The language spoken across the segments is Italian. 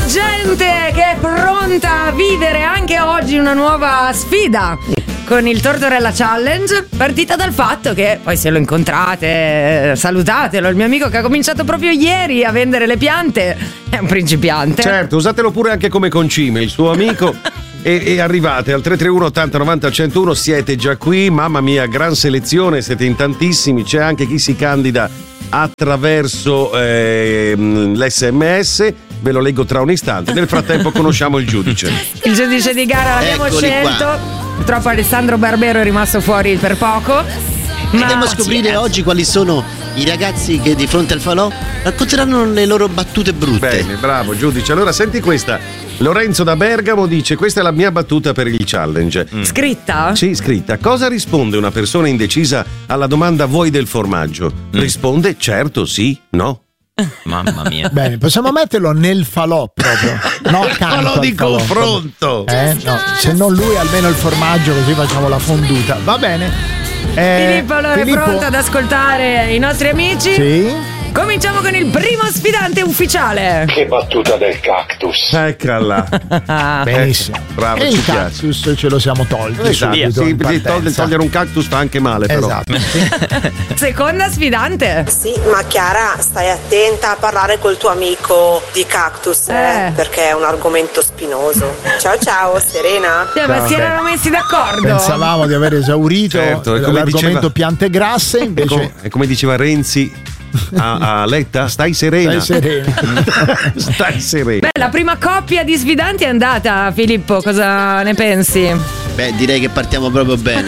gente che è pronta a vivere anche oggi una nuova sfida con il Tortorella Challenge, partita dal fatto che poi se lo incontrate, salutatelo, il mio amico che ha cominciato proprio ieri a vendere le piante è un principiante. Certo, usatelo pure anche come concime, il suo amico. E arrivate al 331 80 90 101, siete già qui, mamma mia, gran selezione, siete in tantissimi, c'è anche chi si candida attraverso l'SMS, ve lo leggo tra un istante, nel frattempo conosciamo il giudice. Il giudice di gara l'abbiamo scelto, purtroppo Alessandro Barbero è rimasto fuori per poco. Andiamo a scoprire oggi quali sono i ragazzi che di fronte al falò racconteranno le loro battute brutte. Bene, bravo giudice. Allora senti questa. Lorenzo da Bergamo dice: questa è la mia battuta per il challenge. Scritta? Sì, scritta. Cosa risponde una persona indecisa alla domanda vuoi del formaggio? Risponde certo, sì, no. Mamma mia. Bene, possiamo metterlo nel falò proprio. No, accanto falò di falò. confronto. No, se non lui almeno il formaggio, così facciamo la fonduta. Va bene. Filippo allora è pronto ad ascoltare i nostri amici? Sì. Cominciamo con il primo sfidante ufficiale. Che battuta del cactus. Eccola. Benissimo. Bravo, e ci il piace. cactus ce lo siamo tolti. Esatto, sì, togliere un cactus fa anche male, però. Esatto. Seconda sfidante. Sì, ma Chiara, stai attenta a parlare col tuo amico di cactus, perché è un argomento spinoso. Ciao ciao, Serena. Ma si erano messi d'accordo. Pensavamo di aver esaurito l'argomento piante grasse, invece è come diceva Renzi a Letta, stai serena. Stai serena. Beh, la prima coppia di sfidanti è andata, Filippo, cosa ne pensi? Beh, direi che partiamo proprio bene.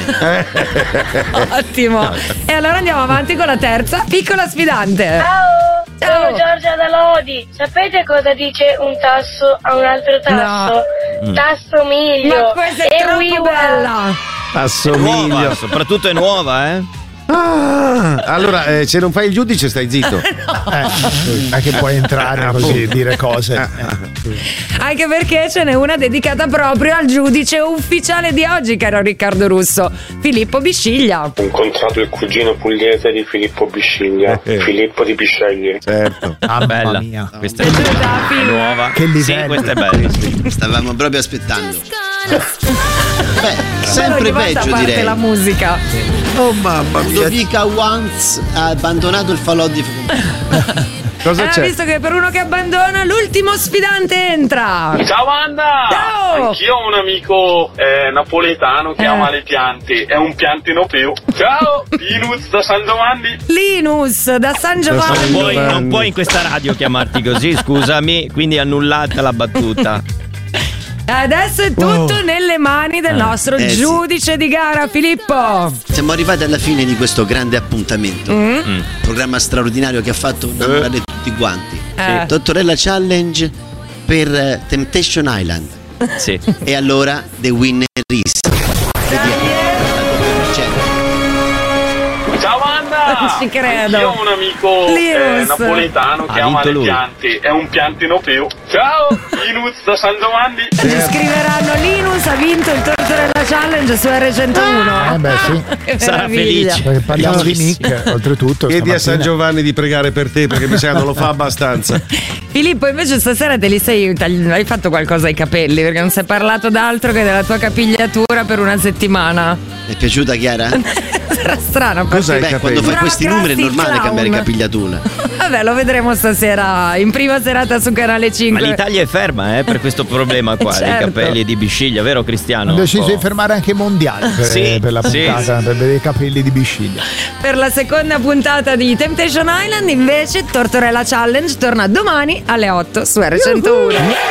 Ottimo. E allora andiamo avanti con la terza piccola sfidante. Ciao, sono Giorgia da Lodi. Sapete cosa dice un tasso a un altro tasso? No. Tasso miglio. Ma questa è troppo bella. Assomiglio. Soprattutto è nuova, Allora, se non fai il giudice stai zitto. Non è che puoi entrare così e dire cose. Anche perché ce n'è una dedicata proprio al giudice ufficiale di oggi, caro Riccardo Russo, Filippo Bisciglia. Ho incontrato il cugino pugliese di Filippo Bisciglia, Filippo di Bisceglie. Certo. Bella. Mia. Questa è nuova. Che livello. Sì, questa è bella. Stavamo proprio aspettando. Beh, Però sempre gli basta peggio, a parte direi. la musica. Oh mamma mia. Ludovica Once ha abbandonato il falò di Cosa c'è? Visto che per uno che abbandona l'ultimo sfidante entra. Ciao Wanda! Ciao! Anch'io ho un amico napoletano che ama le piante, è un piantino più. Ciao! Linus da San Giovanni. Linus da San Giovanni. Non puoi in questa radio chiamarti così, scusami, quindi annullata la battuta. Adesso è tutto nelle mani del nostro giudice di gara, Filippo. Siamo arrivati alla fine di questo grande appuntamento. Programma straordinario che ha fatto innamorare tutti quanti. Tortorella Challenge per Temptation Island. Sì. E allora The Winner is. Ciao Wanda! Non ci credo. Io ho un amico Linus. napoletano che ama le piante, è un piantino più. Ciao! Linus da San Giovanni. Ci scriveranno Linus ha vinto il Tortorella Challenge su R101. Beh, sì. Che Sarà meraviglia. felice. Perché parliamo di Nick, oltretutto. Chiedi a San stamattina. Giovanni di pregare per te, perché mi sa che non lo fa abbastanza. Filippo, invece stasera te li hai fatto qualcosa ai capelli, perché non si è parlato d'altro che della tua capigliatura per una settimana. È piaciuta, Chiara? Sarà strano. Cos'hai i Beh, quando fai Brava, questi numeri è classic normale clown. cambiare capigliatura. Vabbè, lo vedremo stasera in prima serata su Canale 5. Ma l'Italia è ferma per questo problema qua, Certo. dei capelli di Bisciglia, vero Cristiano? Hanno deciso di fermare anche i mondiali per la puntata, per vedere i capelli di Bisciglia. Per la seconda puntata di Temptation Island, invece, Tortorella Challenge torna domani alle 8 su R101.